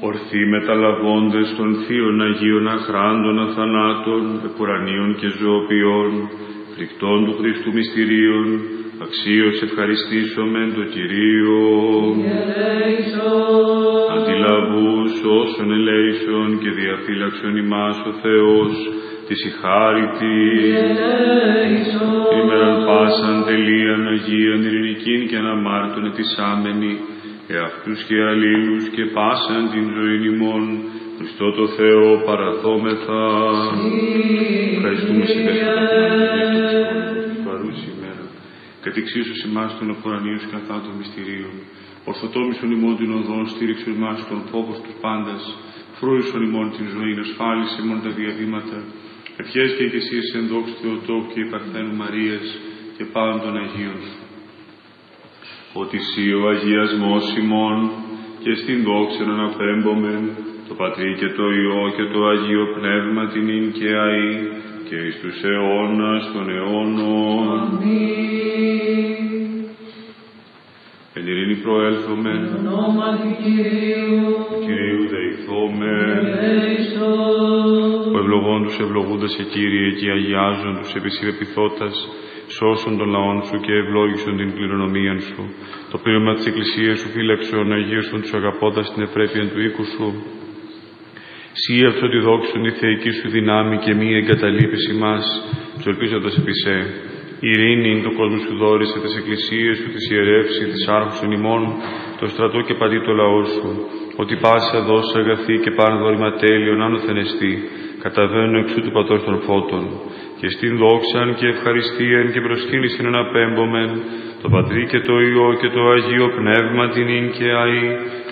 ορθοί μεταλαβώντες των θείων Αγίων αχράντων αθανάτων, επουρανίων και ζωοποιών, φρικτών του Χριστού μυστηρίων, αξίως ευχαριστήσομεν το Κυρίο. Αντιλαβούς όσων ελέησον και διαφύλαξον ημάς ο Θεός, της η χάριτη, ημέραν πάσαν τελείαν Αγίαν ειρηνικήν και αναμάρτων ετισάμενοι, εαυτούς και αλλήλους και πάσαν την ζωήν ημών, Χριστό το Θεό παραθόμεθα. Ευχαριστούμε συγγνώμη του παρούση ημέρα. Κατεξίσους ημάς των απορανίους και αθάτων μυστηρίων, ορθοτόμησον ημών την οδόν, στήριξον ημάς των φόβος τους πάντας, φρούρισον ημών την ζωή, ασφάλισε ημών τα διαβήματα, ευχές και εικαισίες εν δόξη Θεοτόκου και υπαρθένου Μαρίας και πάντων των Αγίων. Ότι σύ ο αγιασμός ημών και στην δόξα να αναπέμπομεν, το Πατρί και το Υιό και το Αγίο Πνεύμα την ίν και αεί και εις τους αιώνας των αιώνων. Αμήν. Εν ειρήνη προέλθομεν, Εν ονόματι Κυρίου, του Κυρίου δεηθόμεν. ελέησον. Ο ευλογών τους ευλογούντας σε Κύριε και αγιάζον τους επισυρεπιθώτας, σώσον των λαών σου και ευλόγησον την κληρονομίαν σου. Το πλήρωμα της Εκκλησίας σου φύλαξον, αγίωσον τους αγαπώντας την ευπρέπεια του οίκου σου. Σύ αυτό τη δόξον η θεϊκή σου δυνάμει και μη εγκαταλείπεις ημάς, του ελπίζοντας επί σε. Ειρήνη το κόσμο σου δόρισε, τις εκκλησίες σου, τις ιερεύσει, τις άρχους των ημών, το στρατό και παντί το λαό σου. Ότι πάσα δόσα αγαθή και πάνω δόρημα τέλειον άνωθεν εστί, καταβαίνουν εξού του Πατρός των φώτων. Και στην δόξαν και ευχαριστίαν και προσκύνησιν αναπέμπομεν, το Πατρί και το Υιό και το Αγίο Πνεύμα την ίν και αεί